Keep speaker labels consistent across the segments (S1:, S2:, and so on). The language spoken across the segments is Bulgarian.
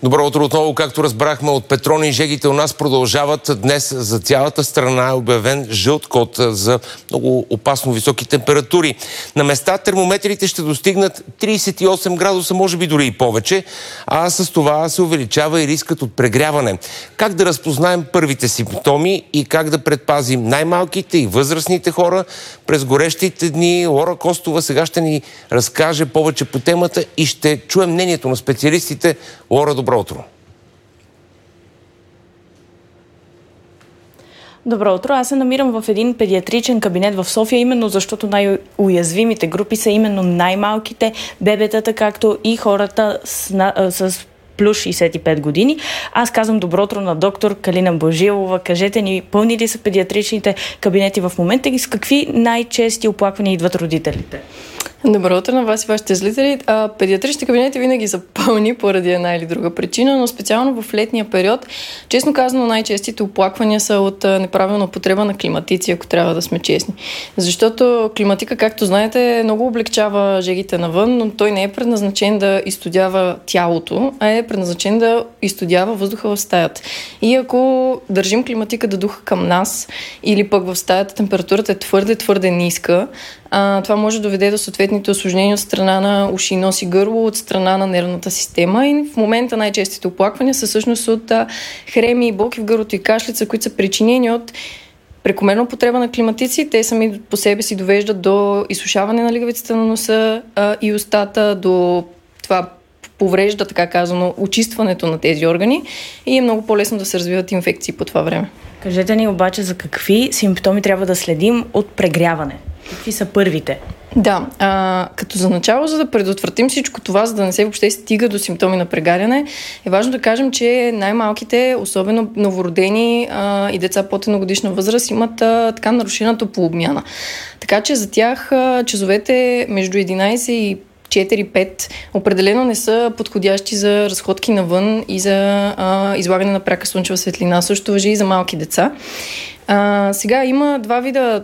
S1: Добро утро отново. Както разбрахме от Петрони, жегите у нас продължават. Днес за цялата страна е обявен жълт код за много опасно високи температури. На места термометрите ще достигнат 38 градуса, може би дори и повече, а с това се увеличава и рискът от прегряване. Как да разпознаем първите симптоми и как да предпазим най-малките и възрастните хора през горещите дни? Лора Костова сега ще ни разкаже повече по темата и ще чуем мнението на специалистите. Лора, добро утро.
S2: Добро утро. Аз се намирам в един педиатричен кабинет в София, именно защото най-уязвимите групи са именно най-малките, бебетата, както и хората с плюс 65 години. Аз казвам добро утро на доктор Калина Божилова. Кажете ни, пълни ли са педиатричните кабинети в момента и с какви най-чести оплаквания идват родителите?
S3: Добро утро на вас и вашите зрители. Педиатричните кабинети винаги са пълни поради една или друга причина, но специално в летния период, честно казано, най-честите оплаквания са от неправилна употреба на климатици, ако трябва да сме честни. Защото климатика, както знаете, много облегчава жегите навън, но той не е предназначен да изстудява тялото, а е предназначен да изстудява въздуха в стаята. И ако държим климатика да духа към нас или пък в стаята температурата е твърде ниска, това може да доведе до съответните осложнения от страна на уши, нос и гърло, от страна на нервната система. И в момента най-честите оплаквания са всъщност от хреми, болки в гърлото и кашлица, които са причинени от прекомерна употреба на климатици. Те сами по себе си довеждат до изсушаване на лигавицата на носа и устата, до това поврежда, така казано, очистването на тези органи и е много по-лесно да се развиват инфекции по това време.
S2: Кажете ни обаче за какви симптоми трябва да следим от прегряване? Какви са първите?
S3: Да, като за начало, за да предотвратим всичко това, за да не се въобще стига до симптоми на прегаряне, е важно да кажем, че най-малките, особено новородени и деца под едногодишна възраст, имат така нарушена топлообмяна. Така че за тях часовете между 11 и 4-5 определено не са подходящи за разходки навън и за излагане на пряка слънчева светлина. Също важи и за малки деца. Сега има два вида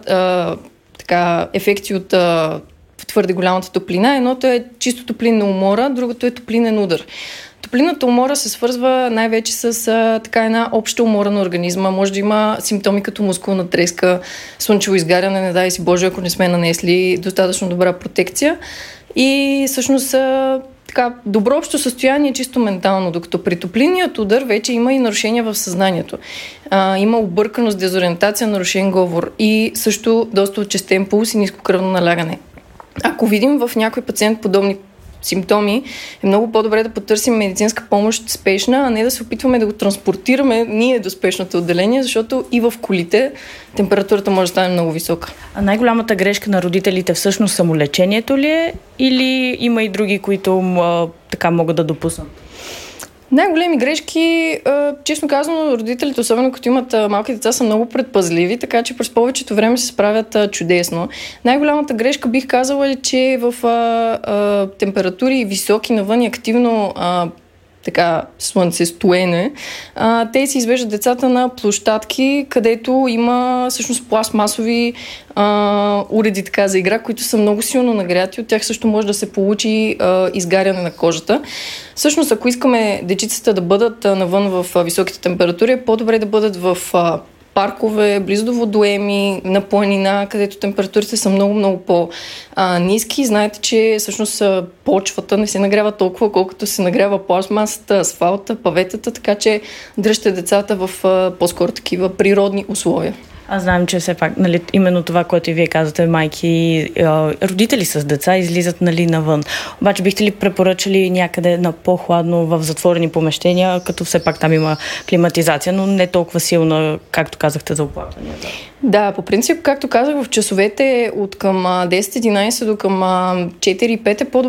S3: ефекти от твърде голямата топлина. Едното е чисто топлинна умора, другото е топлинен удар. Топлинната умора се свързва най-вече с една обща умора на организма. Може да има симптоми като мускулна треска, слънчево изгаряне, не дай си Боже, ако не сме нанесли достатъчно добра протекция. И всъщност добро общо състояние чисто ментално, докато при топлинният удар вече има и нарушения в съзнанието. Има обърканост, дезориентация, нарушен говор и също доста отчестен пулс и ниско кръвно налягане. Ако видим в някой пациент подобни симптоми, е много по-добре да потърсим медицинска помощ спешна, а не да се опитваме да го транспортираме ние до спешното отделение, защото и в колите температурата може да стане много висока.
S2: А най-голямата грешка на родителите всъщност самолечението ли е или има и други, които могат да допуснат?
S3: Най-големи грешки, честно казано, родителите, особено като имат малки деца, са много предпазливи, така че през повечето време се справят чудесно. Най-голямата грешка бих казала е, че в температури високи навън и активно слънцестоене, те си извеждат децата на площадки, където има всъщност пластмасови уреди за игра, които са много силно нагряти. От тях също може да се получи изгаряне на кожата. Всъщност, ако искаме дечицата да бъдат навън в високите температури, е по-добре да бъдат в паркове, близо до водоеми, на планина, където температурите са много по-ниски. Знаете, че всъщност почвата не се нагрява толкова, колкото се нагрява пластмасата, асфалта, паветата, така че дръжте децата в по-скоро такива природни условия.
S2: Аз знам, че все пак, именно това, което и вие казвате, майки, родители с деца излизат навън. Обаче бихте ли препоръчали някъде на по-хладно в затворени помещения, като все пак там има климатизация, но не толкова силна, както казахте, за оплакванията?
S3: Да, по принцип, както казах, в часовете от към 10-11 до към 4-5 е по-добре